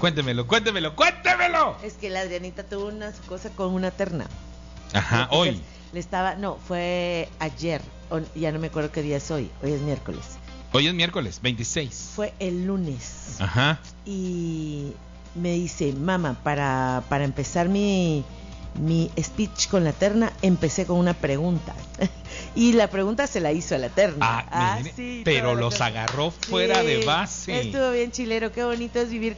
Cuéntemelo. Es que la Adrianita tuvo una cosa con una terna. Ajá, Entonces, hoy. Fue ayer, ya no me acuerdo qué día es hoy es miércoles. Hoy es miércoles, 26. Fue el lunes. Ajá. Y me dice, mamá, para empezar mi speech con la terna, empecé con una pregunta. Y la pregunta se la hizo a la terna. Sí, pero los agarró fuera de base. Estuvo bien chilero, qué bonito es vivir